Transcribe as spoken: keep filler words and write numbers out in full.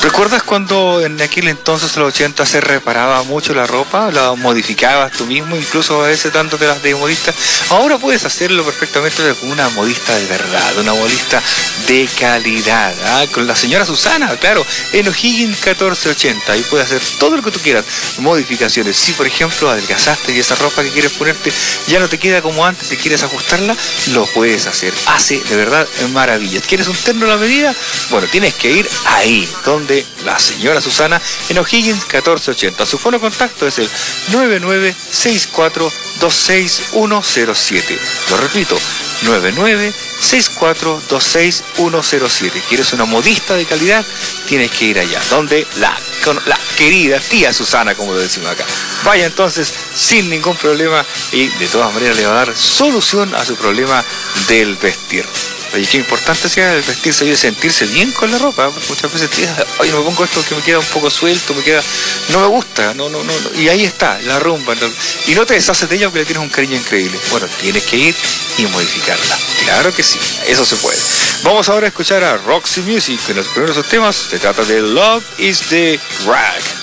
¿Recuerdas cuando en aquel entonces, los ochenta, se reparaba mucho la ropa? La modificabas tú mismo, incluso a veces dándote las de modista. Ahora puedes hacerlo perfectamente con una modista de verdad, una modista de calidad, ¿ah? Con la señora Susana, claro, en O'Higgins catorce ochenta. Ahí puedes hacer todo lo que tú quieras, modificaciones. Si por ejemplo adelgazaste y esa ropa que quieres ponerte ya no te queda como antes y quieres ajustarla, lo puedes hacer. Hace de verdad maravillas. ¿Quieres un terno a la medida? Bueno, tienes que ir ahí, donde la señora Susana, en O'Higgins catorce ochenta. Su fono de contacto es el nueve nueve seis cuatro dos seis uno cero siete. Lo repito, nueve nueve seis cuatro dos seis uno cero siete. ¿Quieres una modista de calidad? Tienes que ir allá, donde la, con la querida tía Susana, como lo decimos acá. Vaya entonces sin ningún problema y de todas maneras le va a dar solución a su problema del vestir. Oye, qué importante sea el vestirse y sentirse bien con la ropa. Muchas veces te dices, oye, me pongo esto que me queda un poco suelto, me queda, no me gusta, no, no, no, no. Y ahí está, la rumba. No, y no te deshaces de ella porque le tienes un cariño increíble. Bueno, tienes que ir y modificarla. Claro que sí, eso se puede. Vamos ahora a escuchar a Roxy Music, que en los primeros temas se trata de Love is the Rag.